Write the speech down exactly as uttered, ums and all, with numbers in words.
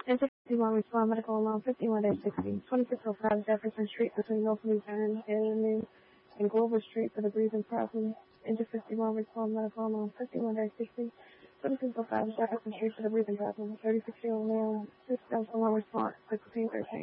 Enter fifty-one Respond Medical Alarm fifty-one sixty. twenty-six oh five Jefferson Street between North Luzerne and, and Glover Street for the breathing problem. Enter fifty-one Respond Medical Alarm fifty-one sixty. twenty-six oh five Jefferson Street for the breathing problem. thirty-six year old male. Six thousand alarm response. sixteen thirteen.